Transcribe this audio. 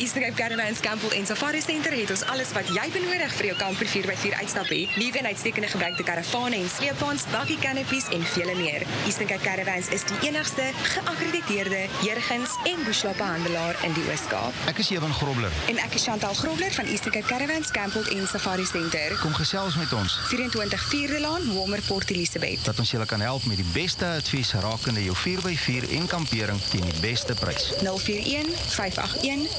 Eastern Cape Caravans Campbell en Safari Center het ons alles wat jy benodig vir jou kamper 4x4 uitstap hê. Nuwe en uitstekende gebruikte karavane en sleepwaens, bakkie canopies en vele meer. Eastern Cape Caravans is die enigste geakkrediteerde jurgens en bushwalkbehandelaar in die Oos-Kaap. Ek is Ewan Grobler. En ek is Chantal Grobler van Eastern Cape Caravans Campbell en Safari Center. Kom gesels met ons. 24 Vierde Laan, Walmer Port Elizabeth. Dat ons julle kan help met die beste advies rakende jou 4x4 en kampering teen die beste prys. 041 581